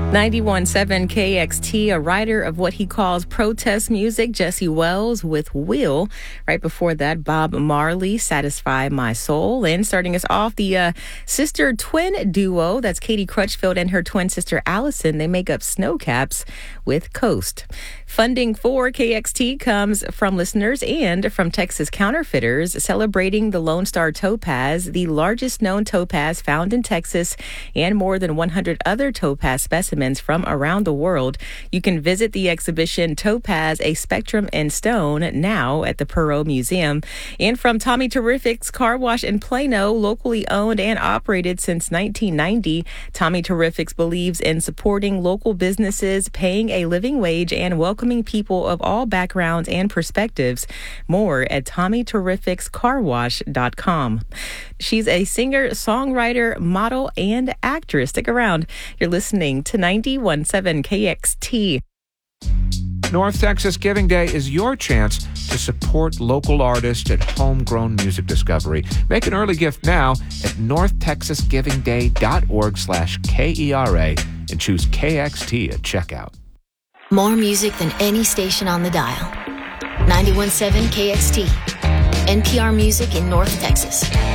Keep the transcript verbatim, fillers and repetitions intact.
ninety-one point seven K X T, a writer of what he calls protest music, Jesse Wells with Will. Right before that, Bob Marley, Satisfy My Soul. And starting us off, the uh, sister twin duo, that's Katie Crutchfield and her twin sister Allison. They make up Snowcaps with Coast. Funding for K X T comes from listeners and from Texas Counterfeiters, celebrating the Lone Star Topaz, the largest known topaz found in Texas, and more than one hundred other topaz specimens from around the world. You can visit the exhibition Topaz, A Spectrum in Stone now at the Perot Museum. And from Tommy Terrific's Car Wash in Plano, locally owned and operated since nineteen ninety, Tommy Terrifics believes in supporting local businesses, paying a living wage, and welcoming people of all backgrounds and perspectives. More at tommy terrifics car wash dot com. She's a singer, songwriter, model, and actress. Stick around. You're listening to ninety-one point seven K X T. North Texas Giving Day is your chance to support local artists and homegrown music discovery. Make an early gift now at north texas giving day dot org slash K E R A and choose K X T at checkout. More music than any station on the dial. ninety-one point seven K X T. N P R Music in North Texas.